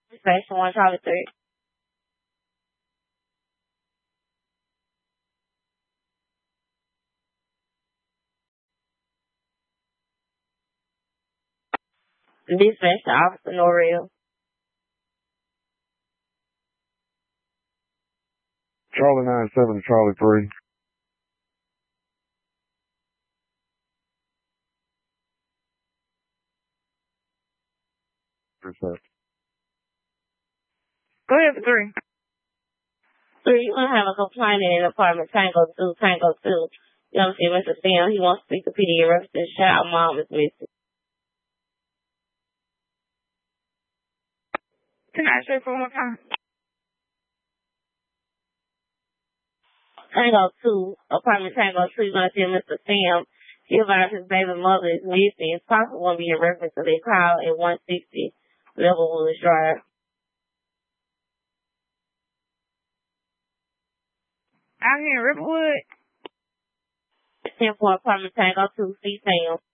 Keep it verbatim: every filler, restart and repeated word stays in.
Station one, Charlie three. Dispatch to Officer Norrell. Charlie nine seven to Charlie three. Percent. Go ahead, three. Three, you want to have a complaint in apartment Tango two, Tango two. You know, see Mister Sam, he wants to speak to P D in reference to his child mom is missing. Can I say for one more time? Tango two, apartment Tango two, you're going to see Mister Sam. He advised his baby mother is missing. It's possible won't be in reference to their call at one sixty Levelwood Drive. Out here in Riverwood? ten four apartment Tango two, C Sam.